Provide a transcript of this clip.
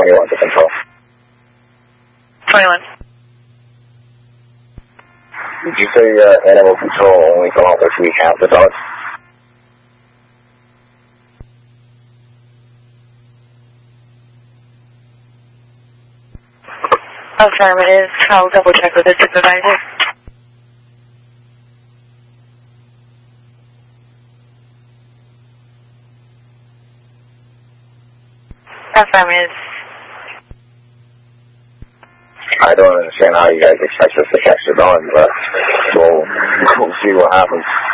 21 to control. 21. Did you say animal control only come out if we have the dog? Affirmative. I'll double check with the supervisor. Affirmative. I don't understand how you guys expect us to catch the dog, but we'll see what happens.